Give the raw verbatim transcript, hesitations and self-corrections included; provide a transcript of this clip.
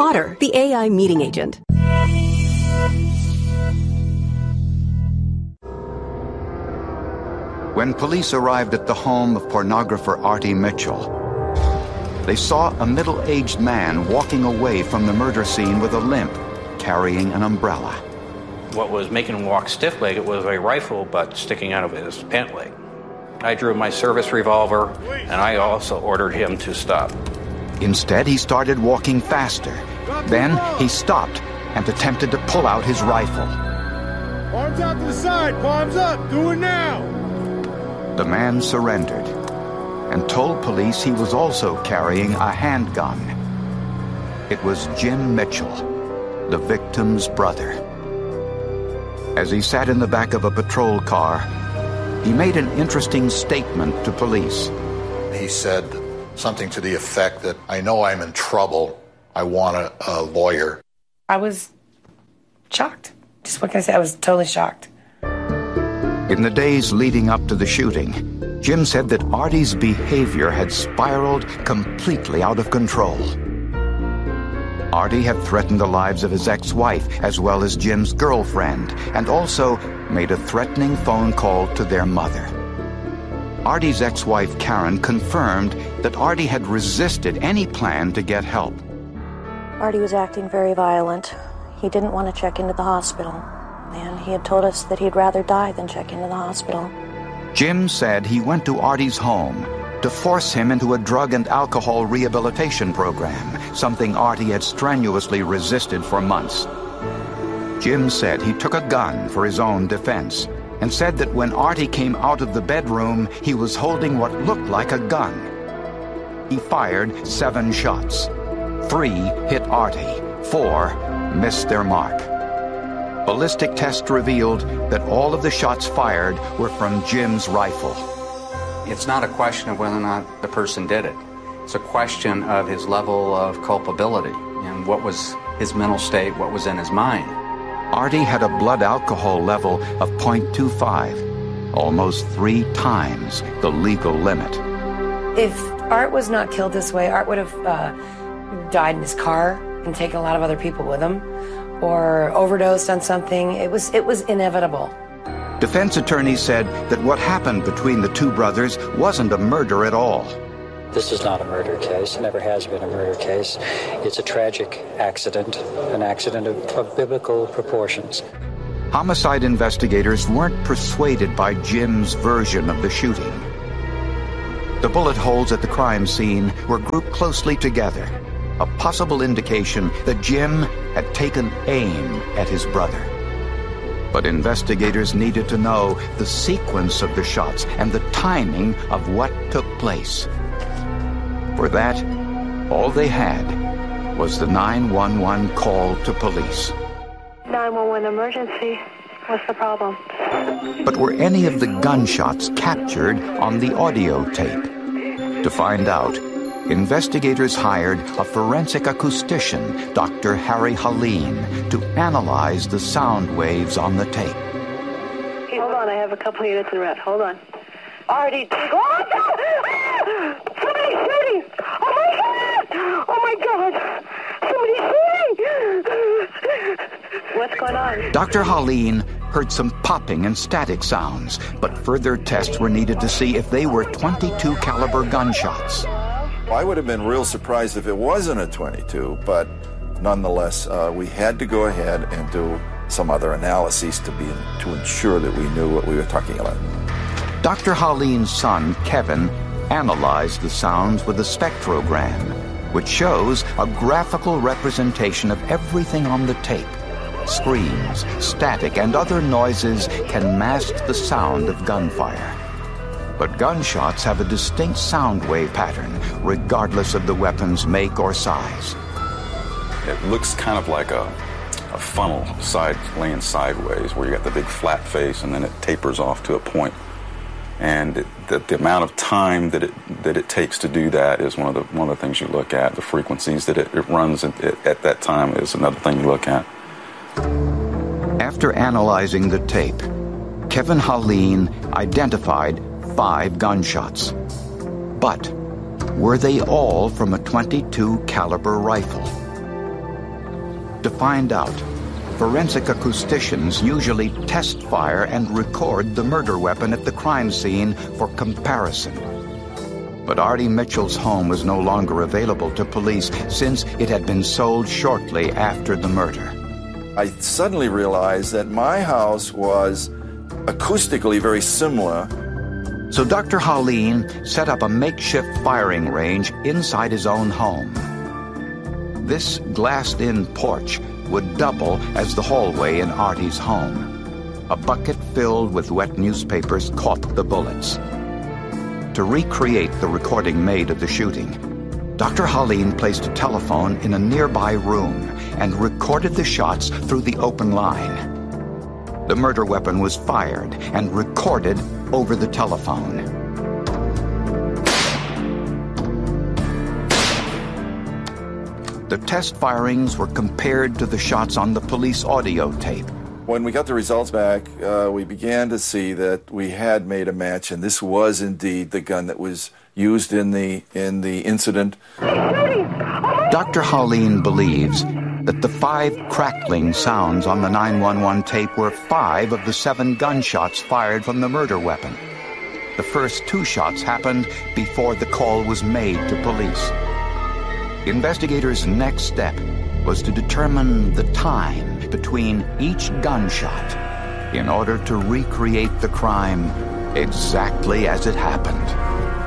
Otter, the A I meeting agent. When police arrived at the home of pornographer Artie Mitchell, they saw a middle-aged man walking away from the murder scene with a limp, carrying an umbrella. What was making him walk stiff-legged was a rifle butt sticking out of his pant leg. I drew my service revolver, and I also ordered him to stop. Instead, he started walking faster. Then he stopped and attempted to pull out his rifle. Arms out to the side, palms up, do it now! The man surrendered and told police he was also carrying a handgun. It was Jim Mitchell, the victim's brother. As he sat in the back of a patrol car, he made an interesting statement to police. He said something to the effect that, I know I'm in trouble, I want a, a lawyer. I was shocked. Just what can I say? I was totally shocked. In the days leading up to the shooting, Jim said that Artie's behavior had spiraled completely out of control. Artie had threatened the lives of his ex-wife as well as Jim's girlfriend, and also made a threatening phone call to their mother. Artie's ex-wife Karen confirmed that Artie had resisted any plan to get help. Artie was acting very violent. He didn't want to check into the hospital, and he had told us that he'd rather die than check into the hospital. Jim said he went to Artie's home to force him into a drug and alcohol rehabilitation program, something Artie had strenuously resisted for months. Jim said he took a gun for his own defense and said that when Artie came out of the bedroom, he was holding what looked like a gun. He fired seven shots. Three hit Artie. Four missed their mark. Ballistic tests revealed that all of the shots fired were from Jim's rifle. It's not a question of whether or not the person did it. It's a question of his level of culpability and what was his mental state, what was in his mind. Artie had a blood alcohol level of zero point two five, almost three times the legal limit. If Art was not killed this way, Art would have uh, died in his car and taken a lot of other people with him, or overdosed on something. It was, it was inevitable. Defense attorneys said that what happened between the two brothers wasn't a murder at all. This is not a murder case. It never has been a murder case. It's a tragic accident, an accident of, of biblical proportions. Homicide investigators weren't persuaded by Jim's version of the shooting. The bullet holes at the crime scene were grouped closely together, a possible indication that Jim had taken aim at his brother. But investigators needed to know the sequence of the shots and the timing of what took place. For that, all they had was the nine one one call to police. nine one one emergency. What's the problem? But were any of the gunshots captured on the audio tape? To find out, investigators hired a forensic acoustician, Doctor Harry Haleen, to analyze the sound waves on the tape. Hey, hold on, I have a couple units in red. Hold on. Artie, oh, ah! Somebody's shooting! Oh my God! Oh my God! Somebody's shooting! What's going on? Doctor Haleen heard some popping and static sounds, but further tests were needed to see if they were twenty-two caliber gunshots. I would have been real surprised if it wasn't a twenty-two, but nonetheless, uh, we had to go ahead and do some other analyses to be to ensure that we knew what we were talking about. Doctor Haleen's son, Kevin, analyzed the sounds with a spectrogram, which shows a graphical representation of everything on the tape. Screams, static, and other noises can mask the sound of gunfire. But gunshots have a distinct sound wave pattern, regardless of the weapon's make or size. It looks kind of like a, a funnel side laying sideways, where you got the big flat face and then it tapers off to a point. And it, the, the amount of time that it that it takes to do that is one of the one of the things you look at. The frequencies that it, it runs at, at that time is another thing you look at. After analyzing the tape, Kevin Haleen identified five gunshots. But were they all from a twenty-two caliber rifle? To find out, forensic acousticians usually test fire and record the murder weapon at the crime scene for comparison. But Artie Mitchell's home was no longer available to police since it had been sold shortly after the murder. I suddenly realized that my house was acoustically very similar. So Doctor Holleen set up a makeshift firing range inside his own home. This glassed-in porch would double as the hallway in Artie's home. A bucket filled with wet newspapers caught the bullets. To recreate the recording made of the shooting, Doctor Holleen placed a telephone in a nearby room and recorded the shots through the open line. The murder weapon was fired and recorded over the telephone. The test firings were compared to the shots on the police audio tape. When we got the results back, uh, we began to see that we had made a match, and this was indeed the gun that was used in the in the incident. Doctor Holleen believes that the five crackling sounds on the nine one one tape were five of the seven gunshots fired from the murder weapon. The first two shots happened before the call was made to police. Investigators' next step was to determine the time between each gunshot in order to recreate the crime exactly as it happened.